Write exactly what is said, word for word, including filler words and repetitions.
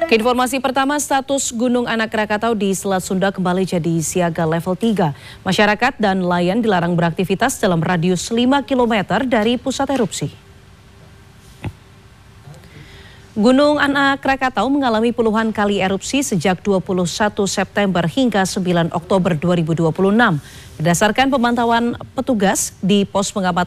Keinformasi pertama, status Gunung Anak Krakatau di Selat Sunda kembali jadi siaga level tiga. Masyarakat dan nelayan dilarang beraktivitas dalam radius lima kilometer dari pusat erupsi. Gunung Anak Krakatau mengalami puluhan kali erupsi sejak dua puluh satu September hingga sembilan Oktober dua ribu dua puluh enam. Berdasarkan pemantauan petugas di pos pengamatan